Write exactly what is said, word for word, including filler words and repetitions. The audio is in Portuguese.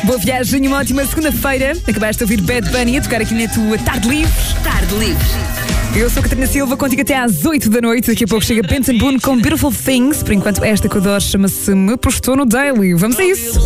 Boa viagem, uma ótima segunda-feira. Acabaste de ouvir Bad Bunny a tocar aqui na tua Tarde Livre. Tarde Livre. Eu sou a Catarina Silva, contigo até às oito da noite. Daqui a pouco chega Benson Boone com Beautiful Things. Por enquanto, esta que eu adoro chama-se Me Postou no Daily. Vamos a isso.